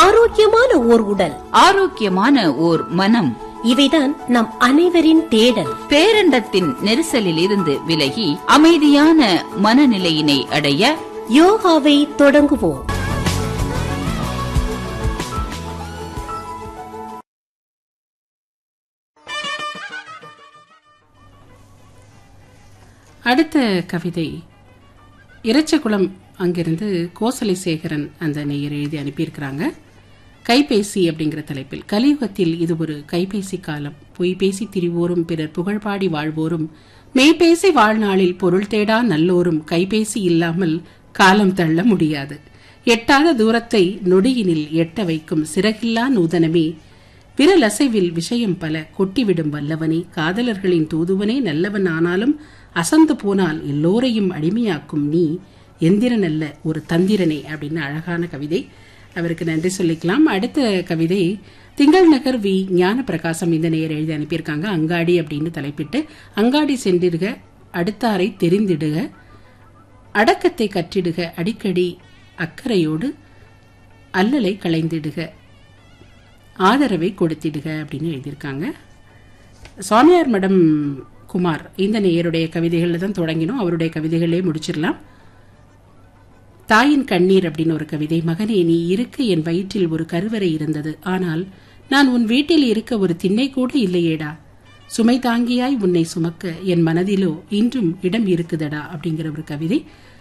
ஆரோக்கியமான ஓர் உடல், ஆரோக்கியமான ஓர் மனம், இவைதான் நம் அனைவரின் தேடல். பேரண்டத்தின் நெரிசலில் இருந்து விலகி அமைதியான மனநிலையினை அடைய யோகாவை தொடங்குவோம். அடுத்த கவிதை இறைச்சகுளம் அங்கிருந்து கோசலை சேகரன் அந்த நேயர் எழுதி அனுப்பியிருக்கிறாங்க. கைபேசி அப்படிங்கிற தலைப்பில், கலியுகத்தில் இது ஒரு கைபேசி காலம். பொய் பேசி திரிவோரும் பிறர் புகழ்பாடி வாழ்வோரும் மெய்பேசி வாழ்நாளில் பொருள் தேடா நல்லோரும் கைபேசி இல்லாமல் காலம் தள்ள முடியாது. எட்டாத தூரத்தை நொடியினில் எட்ட வைக்கும் சிறகில்லா நூதனமே, விரலசைவில் விஷயம் பல கொட்டிவிடும் வல்லவனே, காதலர்களின் தூதுவனே நல்லவன் ஆனாலும் அசந்து போனால் எல்லோரையும் அடிமையாக்கும் நீ எந்திரன் அல்ல ஒரு தந்திரனே அப்படின்னு அழகான கவிதை. அவருக்கு நன்றி சொல்லிக்கலாம். அடுத்த கவிதை திங்கள் நகர் வி ஞான பிரகாசம் இந்த நேயர் எழுதி அனுப்பியிருக்காங்க. அங்காடி அப்படின்னு தலைப்பிட்டு, அங்காடி சென்றிடுக, அடுத்தாரை தெரிந்திடுக, அடக்கத்தை கற்றிடுக, அடிக்கடி அக்கறையோடு அல்லலை களைந்திடுக, ஆதரவை கொடுத்திடுக அப்படின்னு எழுதியிருக்காங்க. சுவாமியார் மடம் குமார் இந்த நேயருடைய கவிதைகளில் தான் தொடங்கினோம். அவருடைய கவிதைகளே முடிச்சிடலாம். தாயின் கண்ணீர் அப்படின்னு ஒரு கவிதை. மகனே, நீ இருக்க என் வயிற்றில் ஒரு கருவறை இருந்தது. ஆனால் நான் உன் வீட்டில் இருக்க ஒரு திண்ணை கூட இல்லையேடா. சுமை தாங்கியாய் உன்னை சுமக்க என் மனதிலோ இன்றும் இடம் இருக்குதடா அப்படிங்கிற ஒரு கவிதை.